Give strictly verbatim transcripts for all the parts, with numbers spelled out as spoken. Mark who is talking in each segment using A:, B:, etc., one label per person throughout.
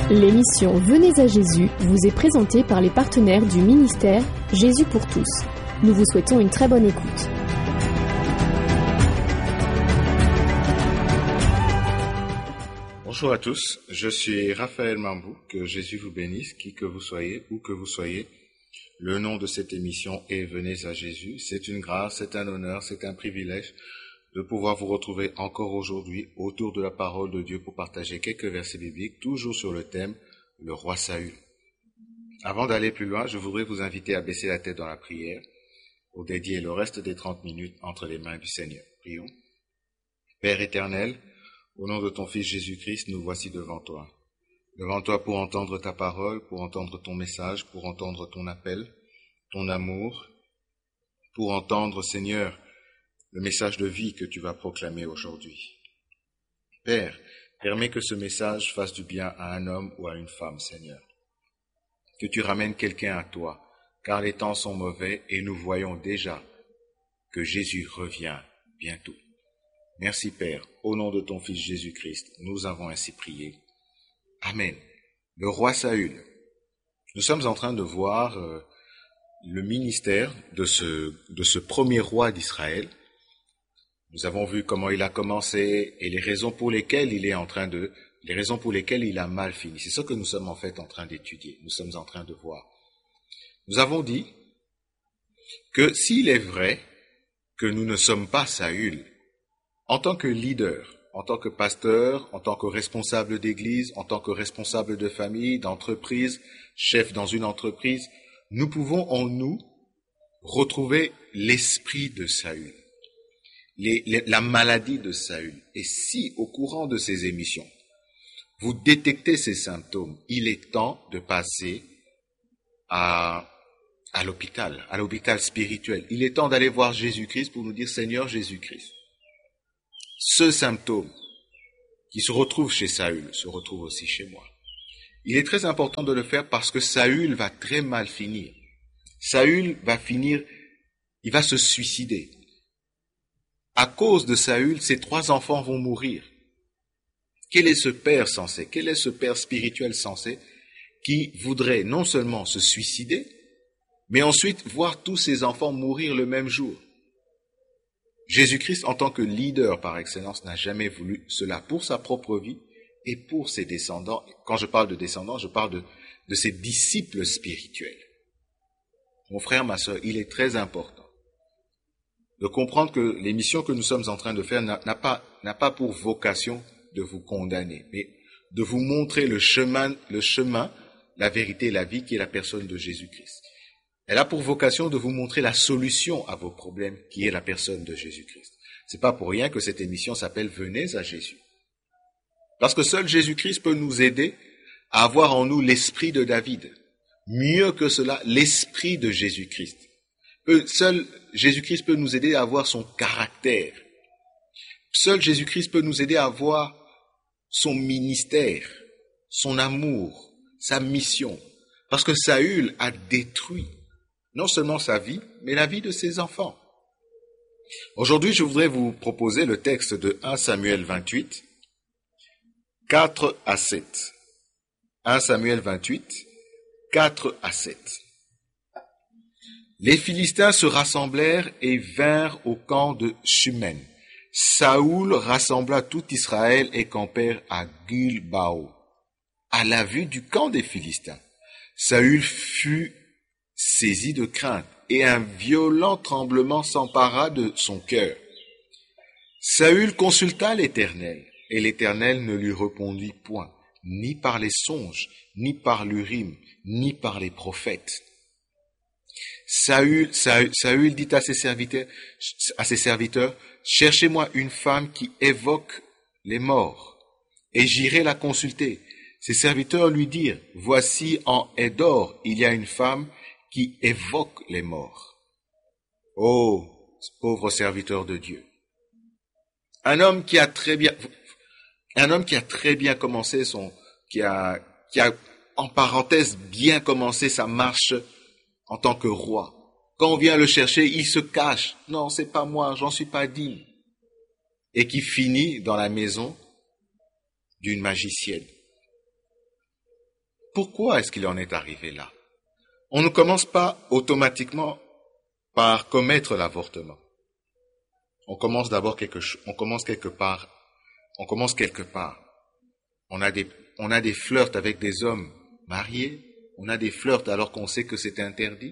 A: L'émission Venez à Jésus vous est présentée par les partenaires du ministère Jésus pour tous. Nous vous souhaitons une très bonne écoute.
B: Bonjour à tous, je suis Raphaël Mambou, que Jésus vous bénisse, qui que vous soyez, où que vous soyez. Le nom de cette émission est Venez à Jésus. C'est une grâce, c'est un honneur, c'est un privilège de pouvoir vous retrouver encore aujourd'hui autour de la parole de Dieu pour partager quelques versets bibliques, toujours sur le thème « Le roi Saül ». Avant d'aller plus loin, je voudrais vous inviter à baisser la tête dans la prière pour dédier le reste des trente minutes entre les mains du Seigneur. Prions. Père éternel, au nom de ton Fils Jésus-Christ, nous voici devant toi. Devant toi pour entendre ta parole, pour entendre ton message, pour entendre ton appel, ton amour, pour entendre, Seigneur, le message de vie que tu vas proclamer aujourd'hui. Père, permets que ce message fasse du bien à un homme ou à une femme, Seigneur. Que tu ramènes quelqu'un à toi, car les temps sont mauvais et nous voyons déjà que Jésus revient bientôt. Merci Père, au nom de ton Fils Jésus-Christ, nous avons ainsi prié. Amen. Le roi Saül. Nous sommes en train de voir euh, le ministère de ce, de ce premier roi d'Israël. Nous avons vu comment il a commencé et les raisons pour lesquelles il est en train de, les raisons pour lesquelles il a mal fini. C'est ce que nous sommes en fait en train d'étudier. Nous sommes en train de voir. Nous avons dit que s'il est vrai que nous ne sommes pas Saül, en tant que leader, en tant que pasteur, en tant que responsable d'église, en tant que responsable de famille, d'entreprise, chef dans une entreprise, nous pouvons en nous retrouver l'esprit de Saül. Les, les, la maladie de Saül. Et si, au courant de ces émissions, vous détectez ces symptômes, il est temps de passer à, à l'hôpital, à l'hôpital spirituel. Il est temps d'aller voir Jésus-Christ pour nous dire, Seigneur Jésus-Christ, ce symptôme qui se retrouve chez Saül se retrouve aussi chez moi. Il est très important de le faire parce que Saül va très mal finir. Saül va finir, il va se suicider. À cause de Saül, ses trois enfants vont mourir. Quel est ce père censé, quel est ce père spirituel censé qui voudrait non seulement se suicider, mais ensuite voir tous ses enfants mourir le même jour? Jésus-Christ, en tant que leader par excellence, n'a jamais voulu cela pour sa propre vie et pour ses descendants. Quand je parle de descendants, je parle de, de ses disciples spirituels. Mon frère, ma sœur, il est très important de comprendre que l'émission que nous sommes en train de faire n'a, n'a pas, n'a pas pour vocation de vous condamner, mais de vous montrer le chemin, le chemin, la vérité et la vie qui est la personne de Jésus-Christ. Elle a pour vocation de vous montrer la solution à vos problèmes qui est la personne de Jésus-Christ. C'est pas pour rien que cette émission s'appelle Venez à Jésus. Parce que seul Jésus-Christ peut nous aider à avoir en nous l'esprit de David. Mieux que cela, l'esprit de Jésus-Christ. Seul Jésus-Christ peut nous aider à avoir son caractère. Seul Jésus-Christ peut nous aider à avoir son ministère, son amour, sa mission. Parce que Saül a détruit non seulement sa vie, mais la vie de ses enfants. Aujourd'hui, je voudrais vous proposer le texte de premier Samuel vingt-huit, quatre à sept. premier Samuel vingt-huit, quatre à sept. Les Philistins se rassemblèrent et vinrent au camp de Shumen. Saül rassembla tout Israël et campèrent à Gilbao. À la vue du camp des Philistins, Saül fut saisi de crainte et un violent tremblement s'empara de son cœur. Saül consulta l'Éternel et l'Éternel ne lui répondit point, ni par les songes, ni par l'Urim, ni par les prophètes. Saül, Saül, Saül dit à ses serviteurs, à ses serviteurs, cherchez-moi une femme qui évoque les morts, et j'irai la consulter. Ses serviteurs lui dirent, voici en Édor, il y a une femme qui évoque les morts. Oh, pauvre serviteur de Dieu. Un homme qui a très bien, un homme qui a très bien commencé son, qui a, qui a, en parenthèse, bien commencé sa marche en tant que roi. Quand on vient le chercher, il se cache. Non, c'est pas moi, j'en suis pas digne. Et qui finit dans la maison d'une magicienne. pourquoi est-ce qu'il en est arrivé là? On ne commence pas automatiquement par commettre l'avortement. On commence d'abord quelque chose, on commence quelque part, on commence quelque part. On a des, on a des flirts avec des hommes mariés, on a des flirts alors qu'on sait que c'est interdit.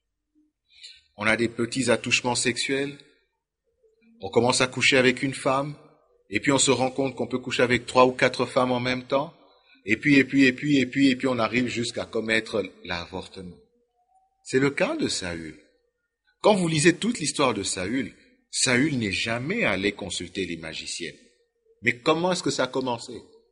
B: On a des petits attouchements sexuels. On commence à coucher avec une femme, et puis on se rend compte qu'on peut coucher avec trois ou quatre femmes en même temps, et puis, et puis, et puis, et puis, et puis on arrive jusqu'à commettre l'avortement. C'est le cas de Saül. Quand vous lisez toute l'histoire de Saül, Saül n'est jamais allé consulter les magiciennes. Mais comment est-ce que ça a commencé?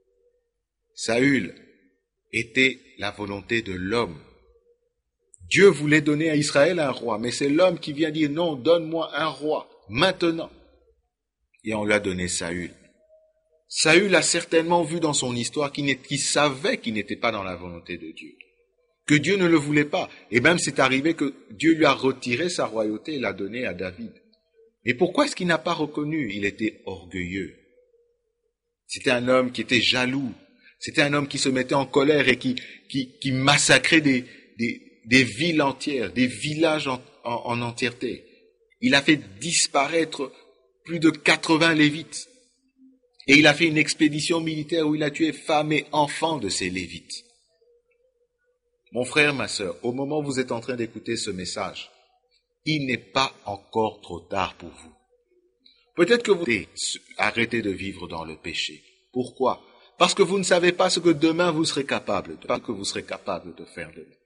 B: Saül était la volonté de l'homme. Dieu voulait donner à Israël un roi, mais c'est l'homme qui vient dire non, donne-moi un roi, maintenant. Et on lui a donné Saül. Saül a certainement vu dans son histoire qu'il, qu'il savait qu'il n'était pas dans la volonté de Dieu, que Dieu ne le voulait pas. Et même c'est arrivé que Dieu lui a retiré sa royauté et l'a donnée à David. Mais pourquoi est-ce qu'il n'a pas reconnu? Il était orgueilleux. C'était un homme qui était jaloux. C'était un homme qui se mettait en colère et qui, qui, qui massacrait des, des, des villes entières, des villages en, en, en entièreté. Il a fait disparaître plus de quatre-vingts Lévites. Et il a fait une expédition militaire où il a tué femmes et enfants de ces Lévites. Mon frère, ma sœur, au moment où vous êtes en train d'écouter ce message, il n'est pas encore trop tard pour vous. Peut-être que vous devez arrêter de vivre dans le péché. Pourquoi? Parce que vous ne savez pas ce que demain vous serez capable de, pas que vous serez capable de faire demain.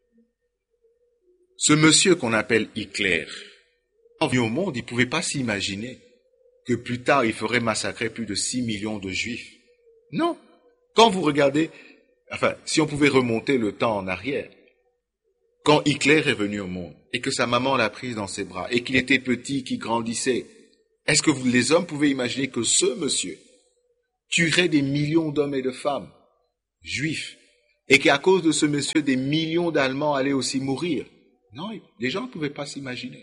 B: Ce monsieur qu'on appelle Hitler, quand il est venu au monde, il ne pouvait pas s'imaginer que plus tard il ferait massacrer plus de six millions de juifs. Non. Quand vous regardez, enfin, si on pouvait remonter le temps en arrière, quand Hitler est venu au monde et que sa maman l'a pris dans ses bras et qu'il était petit, qu'il grandissait, est-ce que vous, les hommes, pouvez imaginer que ce monsieur tuerait des millions d'hommes et de femmes juifs et qu'à cause de ce monsieur, des millions d'Allemands allaient aussi mourir? Non, les gens ne pouvaient pas s'imaginer.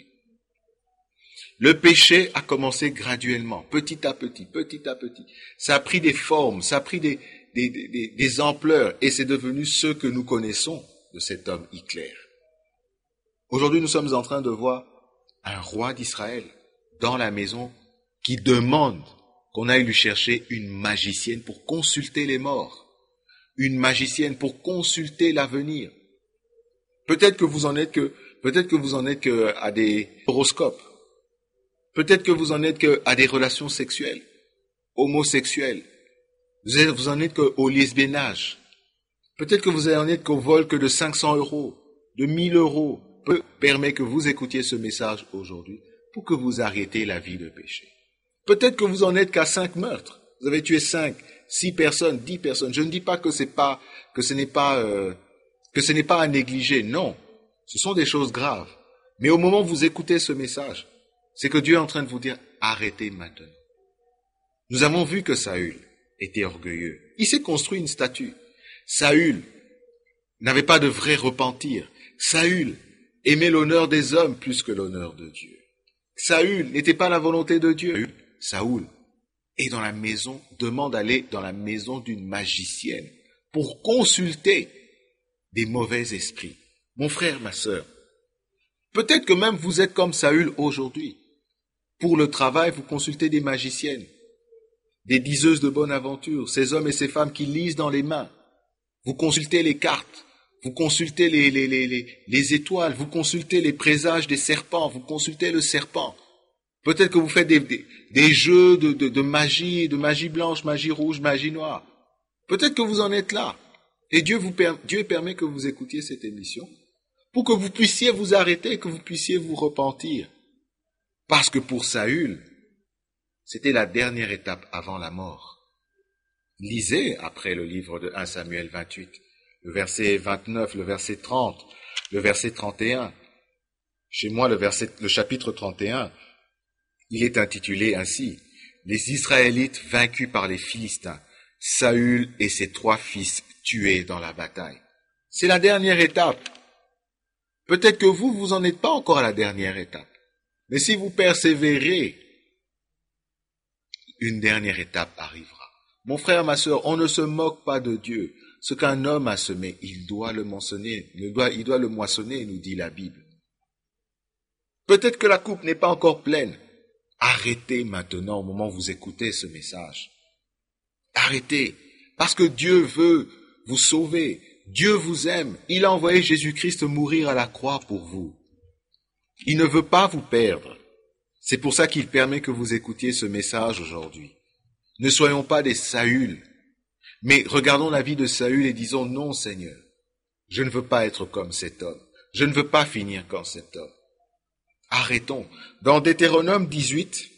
B: Le péché a commencé graduellement, petit à petit, petit à petit. Ça a pris des formes, ça a pris des, des, des, des ampleurs et c'est devenu ce que nous connaissons de cet homme Hitler. Aujourd'hui, nous sommes en train de voir un roi d'Israël dans la maison qui demande qu'on aille lui chercher une magicienne pour consulter les morts, une magicienne pour consulter l'avenir. Peut-être que vous en êtes que, peut-être que vous en êtes que à des horoscopes. Peut-être que vous en êtes que à des relations sexuelles, homosexuelles. Vous, êtes, vous en êtes qu'au lesbiennage. Peut-être que vous en êtes qu'au vol que de cinq cents euros, de mille euros. Peu permet que vous écoutiez ce message aujourd'hui pour que vous arrêtiez la vie de péché. Peut-être que vous en êtes qu'à cinq meurtres. Vous avez tué cinq, six personnes, dix personnes. Je ne dis pas que c'est pas, que ce n'est pas, euh, que ce n'est pas à négliger. Non. Ce sont des choses graves. Mais au moment où vous écoutez ce message, c'est que Dieu est en train de vous dire, arrêtez maintenant. Nous avons vu que Saül était orgueilleux. Il s'est construit une statue. Saül n'avait pas de vrai repentir. Saül aimait l'honneur des hommes plus que l'honneur de Dieu. Saül n'était pas la volonté de Dieu. Saül est dans la maison, demande d'aller dans la maison d'une magicienne pour consulter des mauvais esprits. Mon frère, ma sœur, peut-être que même vous êtes comme Saül aujourd'hui. Pour le travail, vous consultez des magiciennes, des diseuses de bonne aventure, ces hommes et ces femmes qui lisent dans les mains. Vous consultez les cartes. Vous consultez les, les, les, les, les étoiles, vous consultez les présages des serpents, vous consultez le serpent. Peut-être que vous faites des, des, des jeux de, de, de magie, de magie blanche, magie rouge, magie noire. Peut-être que vous en êtes là. Et Dieu, vous, Dieu permet que vous écoutiez cette émission pour que vous puissiez vous arrêter, que vous puissiez vous repentir. Parce que pour Saül, c'était la dernière étape avant la mort. Lisez après le livre de premier Samuel vingt-huit. Le verset vingt-neuf, le verset trente, le verset trente et un. Chez moi, le, verset, le chapitre trente et un, il est intitulé ainsi, « Les Israélites vaincus par les Philistins, Saül et ses trois fils tués dans la bataille. » C'est la dernière étape. Peut-être que vous, vous n'en êtes pas encore à la dernière étape. Mais si vous persévérez, une dernière étape arrivera. Mon frère, ma sœur, on ne se moque pas de Dieu. Ce qu'un homme a semé, il doit le mentionner, il doit, il doit le moissonner, nous dit la Bible. Peut-être que la coupe n'est pas encore pleine. Arrêtez maintenant au moment où vous écoutez ce message. Arrêtez, parce que Dieu veut vous sauver. Dieu vous aime. Il a envoyé Jésus-Christ mourir à la croix pour vous. Il ne veut pas vous perdre. C'est pour ça qu'il permet que vous écoutiez ce message aujourd'hui. Ne soyons pas des Saül, mais regardons la vie de Saül et disons non Seigneur, je ne veux pas être comme cet homme. Je ne veux pas finir comme cet homme. Arrêtons. Dans Deutéronome dix-huit,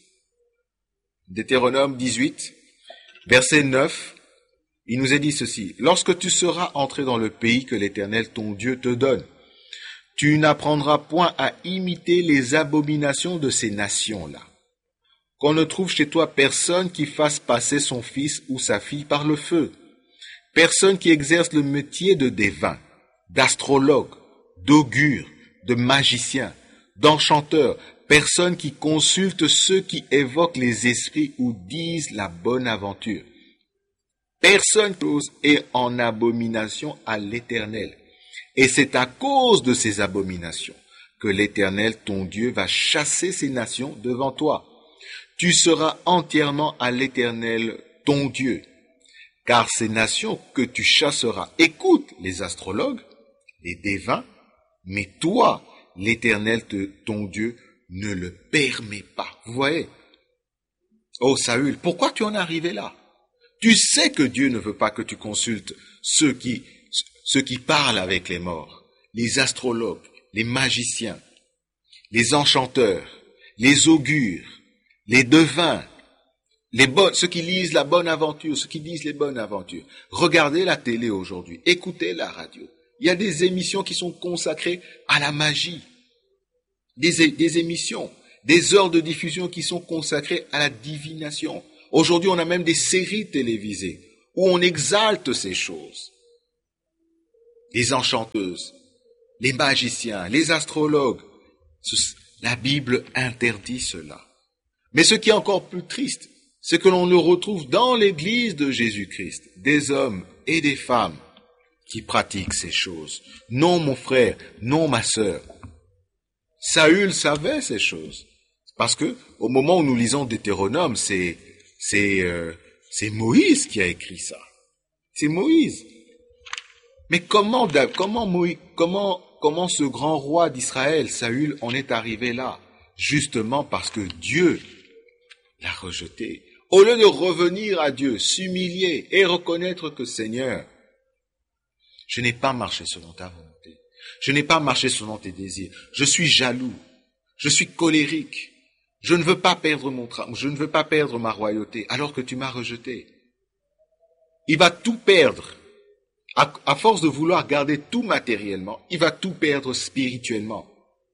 B: Deutéronome dix-huit, verset neuf, il nous est dit ceci. Lorsque tu seras entré dans le pays que l'Éternel ton Dieu te donne, tu n'apprendras point à imiter les abominations de ces nations-là. Qu'on ne trouve chez toi personne qui fasse passer son fils ou sa fille par le feu. Personne qui exerce le métier de devin, d'astrologue, d'augure, de magicien, d'enchanteur, personne qui consulte ceux qui évoquent les esprits ou disent la bonne aventure. Personne qui est en abomination à l'Éternel. Et c'est à cause de ces abominations que l'Éternel, ton Dieu, va chasser ces nations devant toi. Tu seras entièrement à l'Éternel, ton Dieu. Car ces nations que tu chasseras écoutent les astrologues, les devins, mais toi, l'Éternel, ton Dieu, ne le permet pas. Vous voyez? Oh Saül, pourquoi tu en es arrivé là? Tu sais que Dieu ne veut pas que tu consultes ceux qui, ceux qui parlent avec les morts, les astrologues, les magiciens, les enchanteurs, les augures, les devins, les bonnes, ceux qui lisent la bonne aventure, ceux qui disent les bonnes aventures. Regardez la télé aujourd'hui, écoutez la radio. Il y a des émissions qui sont consacrées à la magie. Des, des émissions, des heures de diffusion qui sont consacrées à la divination. Aujourd'hui, on a même des séries télévisées où on exalte ces choses. Les enchanteuses, les magiciens, les astrologues. La Bible interdit cela. Mais ce qui est encore plus triste, c'est que l'on le retrouve dans l'Église de Jésus-Christ, des hommes et des femmes qui pratiquent ces choses. Non, mon frère, non, ma sœur. Saül savait ces choses. Parce que, au moment où nous lisons Deutéronome, c'est, c'est, euh, c'est Moïse qui a écrit ça. C'est Moïse. Mais comment, comment, Moïse, comment, comment ce grand roi d'Israël, Saül, en est arrivé là? Justement parce que Dieu l'a rejeté. Au lieu de revenir à Dieu, s'humilier et reconnaître que Seigneur, je n'ai pas marché selon ta volonté. Je n'ai pas marché selon tes désirs. Je suis jaloux. Je suis colérique. Je ne veux pas perdre mon tra- je ne veux pas perdre ma royauté alors que tu m'as rejeté. Il va tout perdre. À, à force de vouloir garder tout matériellement, il va tout perdre spirituellement.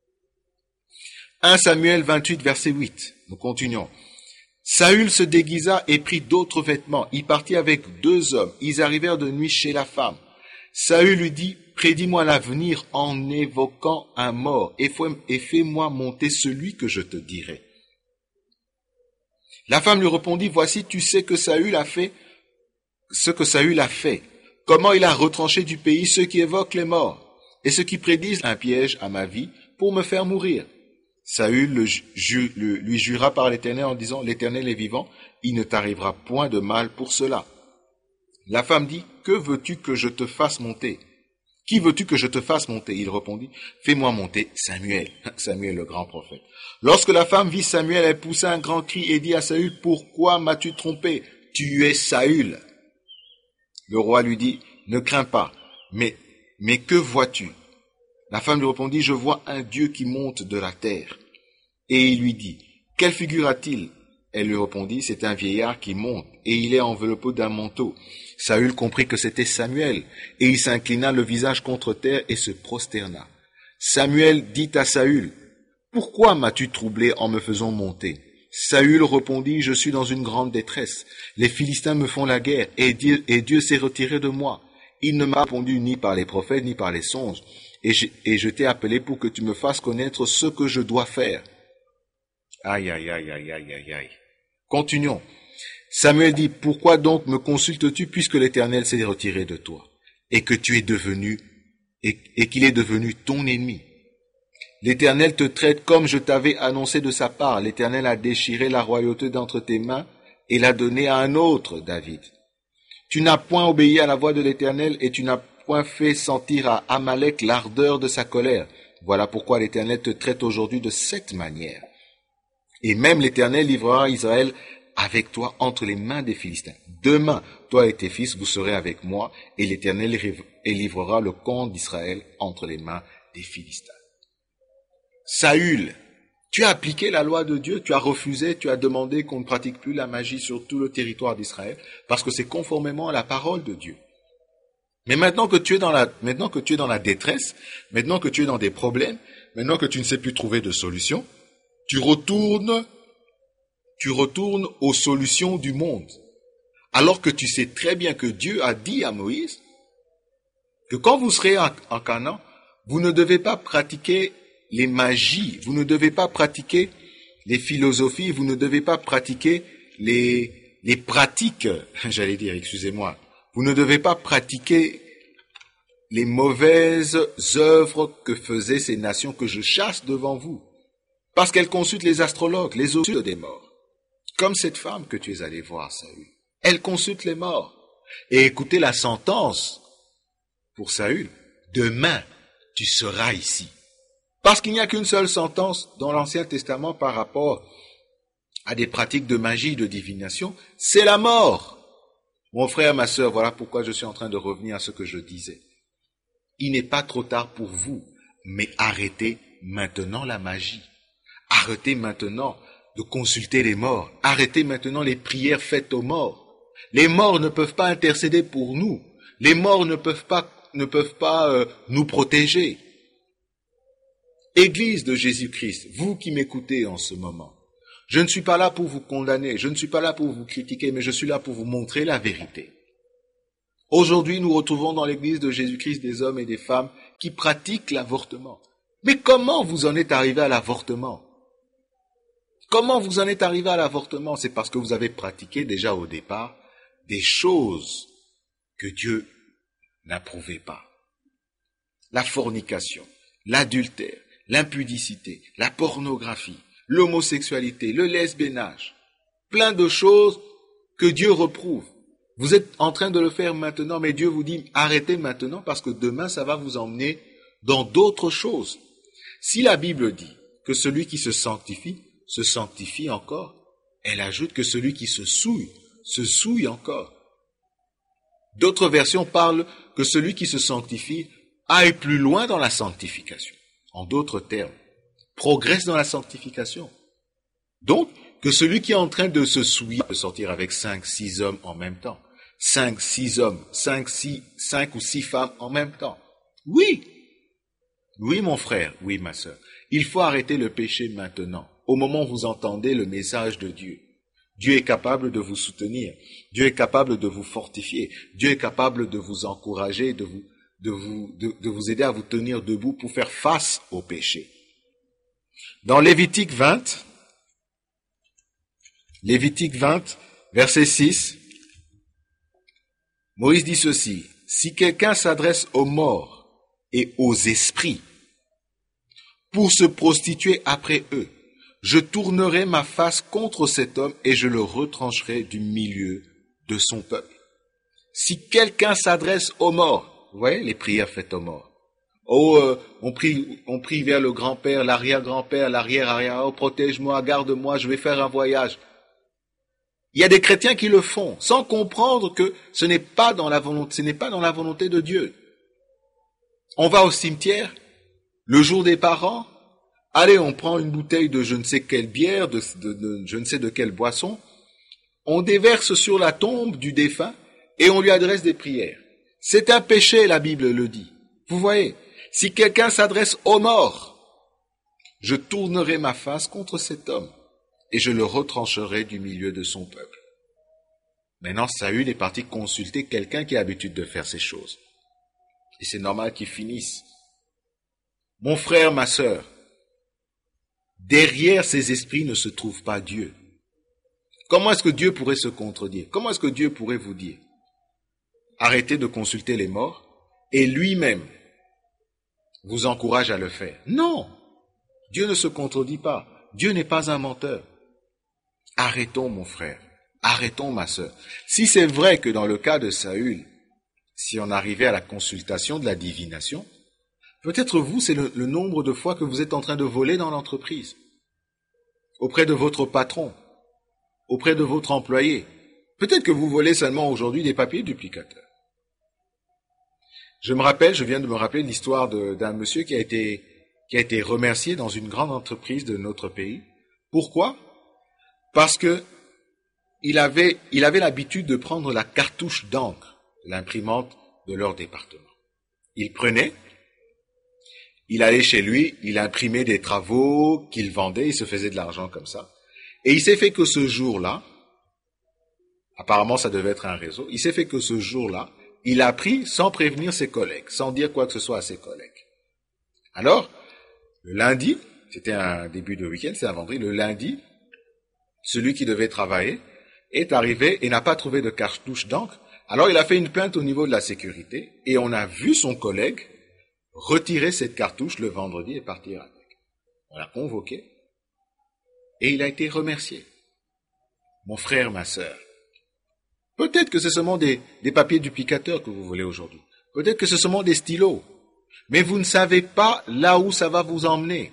B: un Samuel vingt-huit, verset huit. Nous continuons. Saül se déguisa et prit d'autres vêtements. Il partit avec deux hommes. Ils arrivèrent de nuit chez la femme. Saül lui dit, prédis-moi l'avenir en évoquant un mort et fais-moi monter celui que je te dirai. La femme lui répondit, voici, tu sais que Saül a fait ce que Saül a fait. Comment il a retranché du pays ceux qui évoquent les morts et ceux qui prédisent un piège à ma vie pour me faire mourir. Saül le ju, le, lui jura par l'Éternel en disant, l'Éternel est vivant, il ne t'arrivera point de mal pour cela. La femme dit, que veux-tu que je te fasse monter? Qui veux-tu que je te fasse monter? Il répondit, fais-moi monter Samuel, Samuel le grand prophète. Lorsque la femme vit Samuel, elle poussa un grand cri et dit à Saül, pourquoi m'as-tu trompé? Tu es Saül. Le roi lui dit, ne crains pas, mais, mais que vois-tu? La femme lui répondit, je vois un Dieu qui monte de la terre. Et il lui dit, quelle figure a-t-il? Elle lui répondit, c'est un vieillard qui monte, et il est enveloppé d'un manteau. Saül comprit que c'était Samuel, et il s'inclina le visage contre terre et se prosterna. Samuel dit à Saül, pourquoi m'as-tu troublé en me faisant monter? Saül répondit, je suis dans une grande détresse. Les Philistins me font la guerre, et Dieu, et Dieu s'est retiré de moi. Il ne m'a répondu ni par les prophètes, ni par les songes. Et je, et je t'ai appelé pour que tu me fasses connaître ce que je dois faire. Aïe, aïe, aïe, aïe, aïe, aïe, aïe. Continuons. Samuel dit, pourquoi donc me consultes-tu puisque l'Éternel s'est retiré de toi? et que tu es devenu, et, et qu'il est devenu ton ennemi. L'Éternel te traite comme je t'avais annoncé de sa part. L'Éternel a déchiré la royauté d'entre tes mains et l'a donnée à un autre, David. Tu n'as point obéi à la voix de l'Éternel et tu n'as point fait sentir à Amalek l'ardeur de sa colère. Voilà pourquoi l'Éternel te traite aujourd'hui de cette manière. Et même l'Éternel livrera Israël avec toi entre les mains des Philistins. Demain, toi et tes fils, vous serez avec moi, et l'Éternel livrera le camp d'Israël entre les mains des Philistins. Saül, tu as appliqué la loi de Dieu, tu as refusé, tu as demandé qu'on ne pratique plus la magie sur tout le territoire d'Israël, parce que c'est conformément à la parole de Dieu. Mais maintenant que tu es dans la, maintenant que tu es dans la détresse, maintenant que tu es dans des problèmes, maintenant que tu ne sais plus trouver de solution, tu retournes, tu retournes aux solutions du monde. Alors que tu sais très bien que Dieu a dit à Moïse que quand vous serez en, en Canaan, vous ne devez pas pratiquer les magies, vous ne devez pas pratiquer les philosophies, vous ne devez pas pratiquer les, les pratiques, j'allais dire, excusez-moi, vous ne devez pas pratiquer les mauvaises œuvres que faisaient ces nations que je chasse devant vous, parce qu'elles consultent les astrologues, les occultes des morts, comme cette femme que tu es allé voir, Saül. Elle consulte les morts. Et écoutez la sentence pour Saül. Demain, tu seras ici. Parce qu'il n'y a qu'une seule sentence dans l'Ancien Testament par rapport à des pratiques de magie, de divination, c'est la mort. Mon frère, ma sœur, voilà pourquoi je suis en train de revenir à ce que je disais. Il n'est pas trop tard pour vous, mais arrêtez maintenant la magie. Arrêtez maintenant de consulter les morts. Arrêtez maintenant les prières faites aux morts. Les morts ne peuvent pas intercéder pour nous. Les morts ne peuvent pas, ne peuvent pas euh, nous protéger. Église de Jésus-Christ, vous qui m'écoutez en ce moment, je ne suis pas là pour vous condamner, je ne suis pas là pour vous critiquer, mais je suis là pour vous montrer la vérité. Aujourd'hui, nous retrouvons dans l'Église de Jésus-Christ des hommes et des femmes qui pratiquent l'avortement. Mais comment vous en êtes arrivé à l'avortement? Comment vous en êtes arrivé à l'avortement? C'est parce que vous avez pratiqué déjà au départ des choses que Dieu n'approuvait pas. La fornication, l'adultère, l'impudicité, la pornographie, l'homosexualité, le lesbiennage, plein de choses que Dieu reprouve. Vous êtes en train de le faire maintenant, mais Dieu vous dit arrêtez maintenant parce que demain ça va vous emmener dans d'autres choses. Si la Bible dit que celui qui se sanctifie, se sanctifie encore, elle ajoute que celui qui se souille, se souille encore. D'autres versions parlent que celui qui se sanctifie aille plus loin dans la sanctification. En d'autres termes, progresse dans la sanctification. Donc, que celui qui est en train de se souiller peut sortir avec cinq, six hommes en même temps. Cinq, six hommes, cinq, six, cinq ou six femmes en même temps. Oui. Oui, mon frère, oui, ma sœur. Il faut arrêter le péché maintenant. Au moment où vous entendez le message de Dieu. Dieu est capable de vous soutenir. Dieu est capable de vous fortifier. Dieu est capable de vous encourager, de vous, de vous, de, de vous aider à vous tenir debout pour faire face au péché. Dans Lévitique vingt, Lévitique vingt, verset six, Moïse dit ceci, « Si quelqu'un s'adresse aux morts et aux esprits pour se prostituer après eux, je tournerai ma face contre cet homme et je le retrancherai du milieu de son peuple. » Si quelqu'un s'adresse aux morts, vous voyez les prières faites aux morts. Oh, euh, on prie, on prie vers le grand-père, l'arrière-grand-père, l'arrière-arrière. Oh, protège-moi, garde-moi, je vais faire un voyage. Il y a des chrétiens qui le font, sans comprendre que ce n'est pas dans la volonté, ce n'est pas dans la volonté de Dieu. On va au cimetière, le jour des parents, allez, on prend une bouteille de je ne sais quelle bière, de, de, de je ne sais de quelle boisson, on déverse sur la tombe du défunt et on lui adresse des prières. C'est un péché, la Bible le dit. Vous voyez, si quelqu'un s'adresse aux morts, je tournerai ma face contre cet homme et je le retrancherai du milieu de son peuple. Maintenant, Saül est parti consulter quelqu'un qui a l'habitude de faire ces choses. Et c'est normal qu'il finisse. Mon frère, ma sœur, derrière ces esprits ne se trouve pas Dieu. Comment est-ce que Dieu pourrait se contredire? Comment est-ce que Dieu pourrait vous dire? Arrêtez de consulter les morts, et lui-même vous encourage à le faire. Non, Dieu ne se contredit pas. Dieu n'est pas un menteur. Arrêtons, mon frère. Arrêtons, ma sœur. Si c'est vrai que dans le cas de Saül, si on arrivait à la consultation de la divination, peut-être vous, c'est le, le nombre de fois que vous êtes en train de voler dans l'entreprise, auprès de votre patron, auprès de votre employé. Peut-être que vous volez seulement aujourd'hui des papiers duplicateurs. Je me rappelle, je viens de me rappeler l'histoire de, d'un monsieur qui a été, qui a été remercié dans une grande entreprise de notre pays. Pourquoi? Parce que il avait, il avait l'habitude de prendre la cartouche d'encre, l'imprimante de leur département. Il prenait, il allait chez lui, il imprimait des travaux qu'il vendait, il se faisait de l'argent comme ça. Et il s'est fait que ce jour-là, apparemment ça devait être un réseau, il s'est fait que ce jour-là, il a pris sans prévenir ses collègues, sans dire quoi que ce soit à ses collègues. Alors, le lundi, c'était un début de week-end, c'est un vendredi, le lundi, celui qui devait travailler est arrivé et n'a pas trouvé de cartouche d'encre. Alors il a fait une plainte au niveau de la sécurité et on a vu son collègue retirer cette cartouche le vendredi et partir avec. On l'a convoqué et il a été remercié. Mon frère, ma sœur, peut-être que c'est seulement des, des papiers duplicateurs que vous voulez aujourd'hui. Peut-être que c'est seulement des stylos. Mais vous ne savez pas là où ça va vous emmener.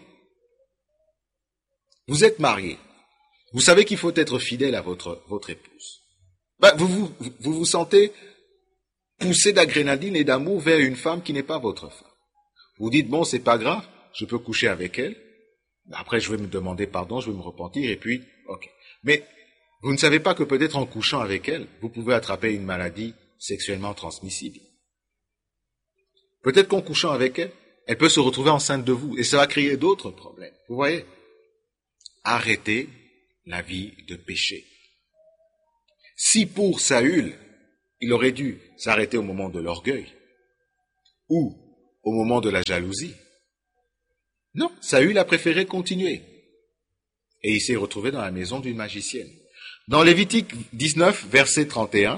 B: Vous êtes marié. Vous savez qu'il faut être fidèle à votre, votre épouse. Ben, vous, vous, vous vous sentez poussé d'adrénaline et d'amour vers une femme qui n'est pas votre femme. Vous dites, bon, c'est pas grave, je peux coucher avec elle. Après, je vais me demander pardon, je vais me repentir et puis, ok. Mais vous ne savez pas que peut-être en couchant avec elle, vous pouvez attraper une maladie sexuellement transmissible. Peut-être qu'en couchant avec elle, elle peut se retrouver enceinte de vous et ça va créer d'autres problèmes. Vous voyez? Arrêtez la vie de péché. Si pour Saül, il aurait dû s'arrêter au moment de l'orgueil ou au moment de la jalousie, non, Saül a préféré continuer et il s'est retrouvé dans la maison d'une magicienne. Dans Lévitique dix-neuf, verset trente et un,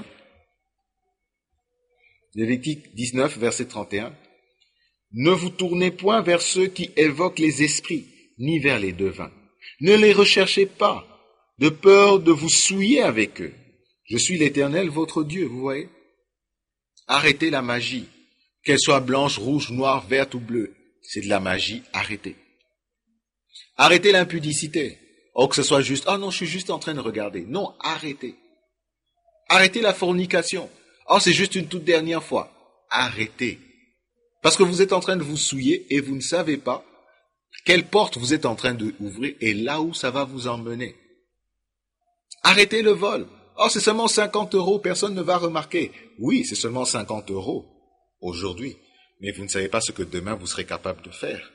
B: Lévitique dix-neuf, verset trente et un, ne vous tournez point vers ceux qui évoquent les esprits, ni vers les devins. Ne les recherchez pas, de peur de vous souiller avec eux. Je suis l'Éternel, votre Dieu, vous voyez? Arrêtez la magie, qu'elle soit blanche, rouge, noire, verte ou bleue. C'est de la magie, arrêtez. Arrêtez l'impudicité. Oh, que ce soit juste, ah non, je suis juste en train de regarder. Non, arrêtez. Arrêtez la fornication. Oh, c'est juste une toute dernière fois. Arrêtez. Parce que vous êtes en train de vous souiller et vous ne savez pas quelle porte vous êtes en train d'ouvrir et là où ça va vous emmener. Arrêtez le vol. Oh, c'est seulement cinquante euros, personne ne va remarquer. Oui, c'est seulement cinquante euros aujourd'hui, mais vous ne savez pas ce que demain vous serez capable de faire.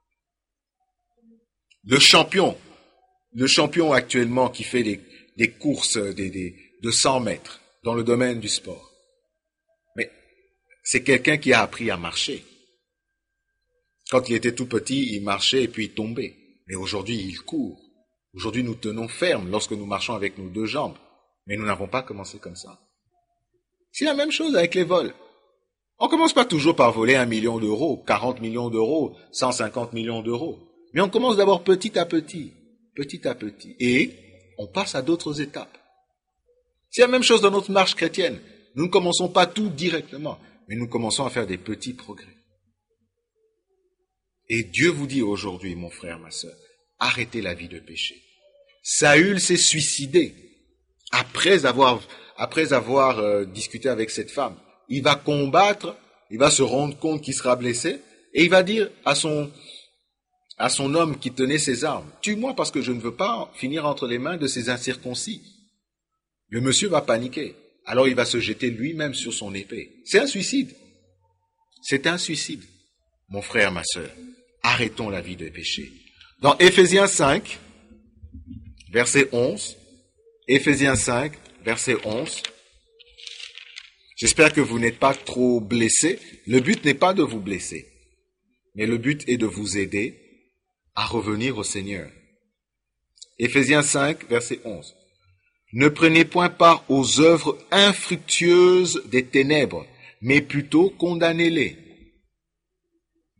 B: Le champion, le champion actuellement qui fait des, des courses des, des, de cent mètres dans le domaine du sport, mais c'est quelqu'un qui a appris à marcher. Quand il était tout petit, il marchait et puis il tombait. Mais aujourd'hui, il court. Aujourd'hui, nous tenons ferme lorsque nous marchons avec nos deux jambes. Mais nous n'avons pas commencé comme ça. C'est la même chose avec les vols. On commence pas toujours par voler un million d'euros, quarante millions d'euros, cent cinquante millions d'euros. Mais on commence d'abord petit à petit, petit à petit. Et on passe à d'autres étapes. C'est la même chose dans notre marche chrétienne. Nous ne commençons pas tout directement, mais nous commençons à faire des petits progrès. Et Dieu vous dit aujourd'hui, mon frère, ma sœur, arrêtez la vie de péché. Saül s'est suicidé après avoir, après avoir euh, discuté avec cette femme. Il va combattre, il va se rendre compte qu'il sera blessé, et il va dire à son, à son homme qui tenait ses armes, « Tue-moi parce que je ne veux pas finir entre les mains de ces incirconcis. » Le monsieur va paniquer. Alors il va se jeter lui-même sur son épée. C'est un suicide. C'est un suicide. Mon frère, ma sœur, arrêtons la vie de péché. Dans Éphésiens cinq, verset onze, Éphésiens cinq, verset onze, j'espère que vous n'êtes pas trop blessés. Le but n'est pas de vous blesser, mais le but est de vous aider à revenir au Seigneur. Éphésiens cinq, verset onze. Ne prenez point part aux œuvres infructueuses des ténèbres, mais plutôt condamnez-les.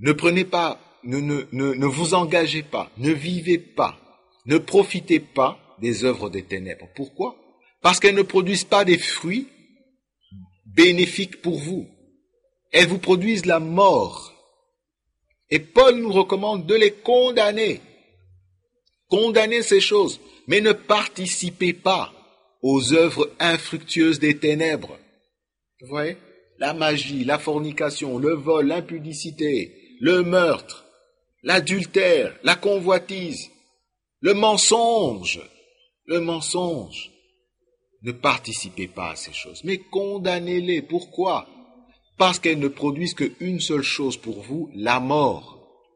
B: Ne prenez pas, ne, ne, ne, ne vous engagez pas, ne vivez pas, ne profitez pas des œuvres des ténèbres. Pourquoi? Parce qu'elles ne produisent pas des fruits bénéfiques pour vous. Elles vous produisent la mort. Et Paul nous recommande de les condamner. Condamnez ces choses, mais ne participez pas aux œuvres infructueuses des ténèbres. Vous voyez? La magie, la fornication, le vol, l'impudicité, le meurtre, l'adultère, la convoitise, le mensonge, le mensonge. Ne participez pas à ces choses, mais condamnez-les. Pourquoi? Parce qu'elles ne produisent qu'une seule chose pour vous, la mort.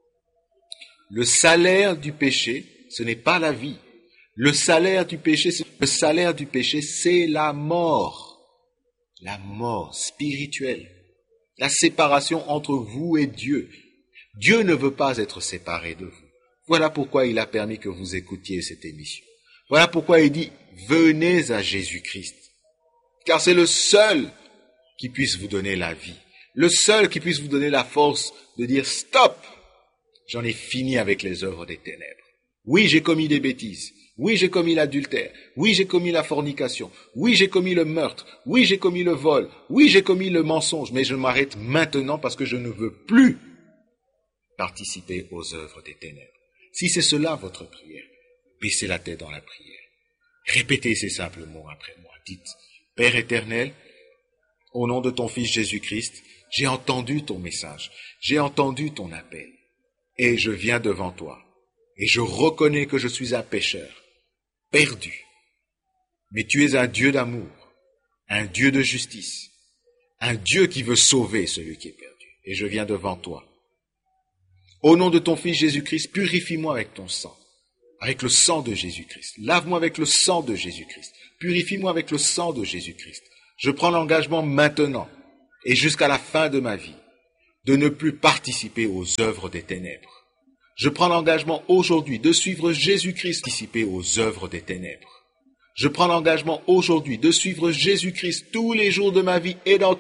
B: Le salaire du péché, ce n'est pas la vie. Le salaire du péché, le salaire du péché, c'est la mort. La mort spirituelle. La séparation entre vous et Dieu. Dieu ne veut pas être séparé de vous. Voilà pourquoi il a permis que vous écoutiez cette émission. Voilà pourquoi il dit, venez à Jésus-Christ. Car c'est le seul qui puisse vous donner la vie. Le seul qui puisse vous donner la force de dire, stop! J'en ai fini avec les œuvres des ténèbres. Oui, j'ai commis des bêtises. Oui, j'ai commis l'adultère. Oui, j'ai commis la fornication. Oui, j'ai commis le meurtre. Oui, j'ai commis le vol. Oui, j'ai commis le mensonge. Mais je m'arrête maintenant parce que je ne veux plus participer aux œuvres des ténèbres. Si c'est cela votre prière, baissez la tête dans la prière. Répétez ces simples mots après moi. Dites, Père éternel, au nom de ton Fils Jésus-Christ, j'ai entendu ton message. J'ai entendu ton appel. Et je viens devant toi. Et je reconnais que je suis un pécheur, perdu. Mais tu es un Dieu d'amour, un Dieu de justice, un Dieu qui veut sauver celui qui est perdu. Et je viens devant toi. Au nom de ton Fils Jésus-Christ, purifie-moi avec ton sang, avec le sang de Jésus-Christ. Lave-moi avec le sang de Jésus-Christ. Purifie-moi avec le sang de Jésus-Christ. Je prends l'engagement maintenant et jusqu'à la fin de ma vie de ne plus participer aux œuvres des ténèbres. Je prends l'engagement aujourd'hui de suivre Jésus-Christ, participer aux œuvres des ténèbres. Je prends l'engagement aujourd'hui de suivre Jésus-Christ tous les jours de ma vie et dans